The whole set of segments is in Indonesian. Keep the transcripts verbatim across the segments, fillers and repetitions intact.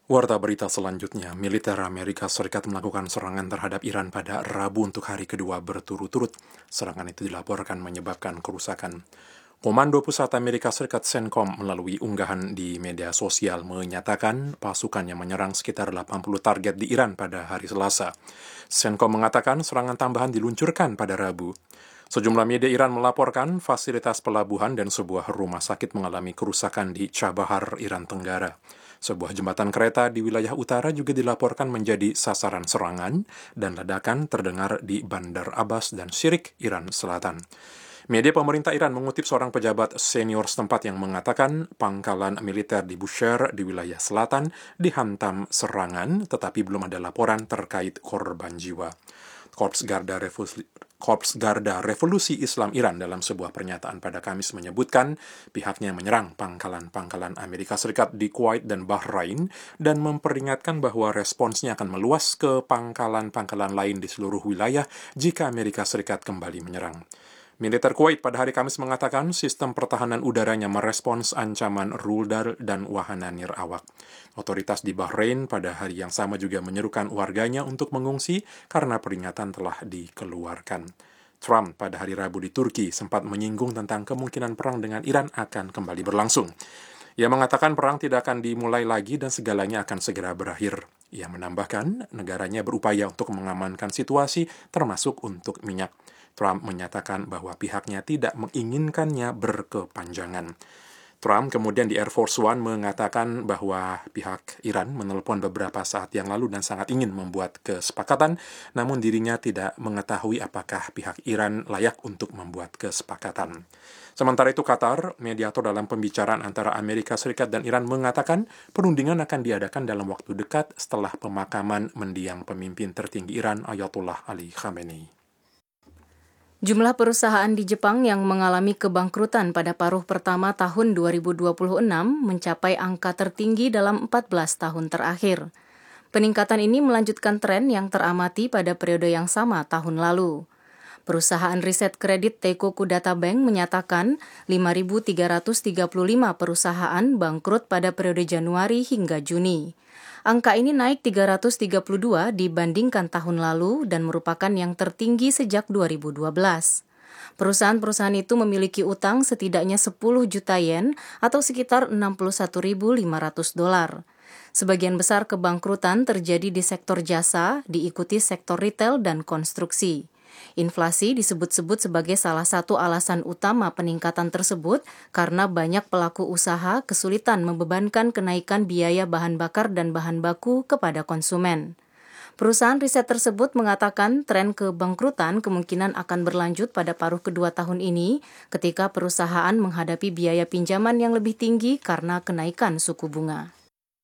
Warta berita selanjutnya, militer Amerika Serikat melakukan serangan terhadap Iran pada Rabu untuk hari kedua berturut-turut. Serangan itu dilaporkan menyebabkan kerusakan. Komando Pusat Amerika Serikat CENTCOM melalui unggahan di media sosial menyatakan pasukannya menyerang sekitar delapan puluh target di Iran pada hari Selasa. CENTCOM mengatakan serangan tambahan diluncurkan pada Rabu. Sejumlah media Iran melaporkan fasilitas pelabuhan dan sebuah rumah sakit mengalami kerusakan di Chabahar, Iran Tenggara. Sebuah jembatan kereta di wilayah utara juga dilaporkan menjadi sasaran serangan dan ledakan terdengar di Bandar Abbas dan Shirik, Iran Selatan. Media pemerintah Iran mengutip seorang pejabat senior setempat yang mengatakan pangkalan militer di Bushehr di wilayah selatan dihantam serangan, tetapi belum ada laporan terkait korban jiwa. Korps Garda Revolusi, Korps Garda Revolusi Islam Iran dalam sebuah pernyataan pada Kamis menyebutkan pihaknya menyerang pangkalan-pangkalan Amerika Serikat di Kuwait dan Bahrain dan memperingatkan bahwa responsnya akan meluas ke pangkalan-pangkalan lain di seluruh wilayah jika Amerika Serikat kembali menyerang. Militer Kuwait pada hari Kamis mengatakan sistem pertahanan udaranya merespons ancaman rudal dan wahana nirawak. Otoritas di Bahrain pada hari yang sama juga menyerukan warganya untuk mengungsi karena peringatan telah dikeluarkan. Trump pada hari Rabu di Turki sempat menyinggung tentang kemungkinan perang dengan Iran akan kembali berlangsung. Ia mengatakan perang tidak akan dimulai lagi dan segalanya akan segera berakhir. Ia menambahkan negaranya berupaya untuk mengamankan situasi termasuk untuk minyak. Trump menyatakan bahwa pihaknya tidak menginginkannya berkepanjangan. Trump kemudian di Air Force One mengatakan bahwa pihak Iran menelpon beberapa saat yang lalu dan sangat ingin membuat kesepakatan, namun dirinya tidak mengetahui apakah pihak Iran layak untuk membuat kesepakatan. Sementara itu Qatar, mediator dalam pembicaraan antara Amerika Serikat dan Iran mengatakan perundingan akan diadakan dalam waktu dekat setelah pemakaman mendiang pemimpin tertinggi Iran Ayatollah Ali Khamenei. Jumlah perusahaan di Jepang yang mengalami kebangkrutan pada paruh pertama tahun dua ribu dua puluh enam mencapai angka tertinggi dalam empat belas tahun terakhir. Peningkatan ini melanjutkan tren yang teramati pada periode yang sama tahun lalu. Perusahaan riset kredit Teikoku Data Bank menyatakan lima ribu tiga ratus tiga puluh lima perusahaan bangkrut pada periode Januari hingga Juni. Angka ini naik tiga ratus tiga puluh dua dibandingkan tahun lalu dan merupakan yang tertinggi sejak dua ribu dua belas. Perusahaan-perusahaan itu memiliki utang setidaknya sepuluh juta yen atau sekitar enam puluh satu ribu lima ratus dolar. Sebagian besar kebangkrutan terjadi di sektor jasa, diikuti sektor retail dan konstruksi. Inflasi disebut-sebut sebagai salah satu alasan utama peningkatan tersebut karena banyak pelaku usaha kesulitan membebankan kenaikan biaya bahan bakar dan bahan baku kepada konsumen. Perusahaan riset tersebut mengatakan tren kebangkrutan kemungkinan akan berlanjut pada paruh kedua tahun ini ketika perusahaan menghadapi biaya pinjaman yang lebih tinggi karena kenaikan suku bunga.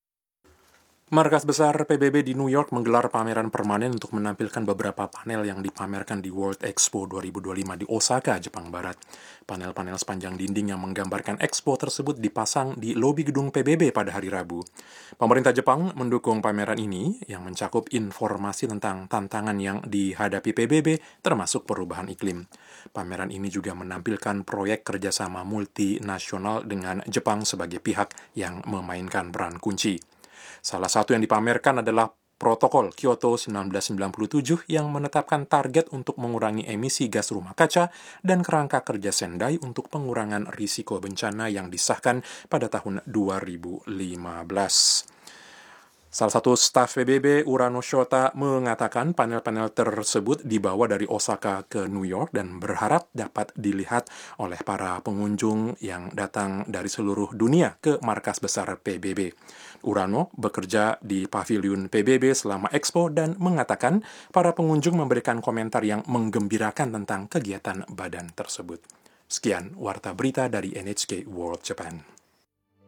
Markas besar P B B di New York menggelar pameran permanen untuk menampilkan beberapa panel yang dipamerkan di World Expo dua ribu dua puluh lima di Osaka, Jepang Barat. Panel-panel sepanjang dinding yang menggambarkan Expo tersebut dipasang di lobi gedung P B B pada hari Rabu. Pemerintah Jepang mendukung pameran ini yang mencakup informasi tentang tantangan yang dihadapi P B B termasuk perubahan iklim. Pameran ini juga menampilkan proyek kerjasama multinasional dengan Jepang sebagai pihak yang memainkan peran kunci. Salah satu yang dipamerkan adalah Protokol Kyoto seribu sembilan ratus sembilan puluh tujuh yang menetapkan target untuk mengurangi emisi gas rumah kaca dan kerangka kerja Sendai untuk pengurangan risiko bencana yang disahkan pada tahun dua ribu lima belas. Salah satu staf P B B, Urano Shota, mengatakan panel-panel tersebut dibawa dari Osaka ke New York dan berharap dapat dilihat oleh para pengunjung yang datang dari seluruh dunia ke markas besar P B B. Urano bekerja di pavilion P B B selama Expo dan mengatakan para pengunjung memberikan komentar yang menggembirakan tentang kegiatan badan tersebut. Sekian Warta Berita dari N H K World Japan.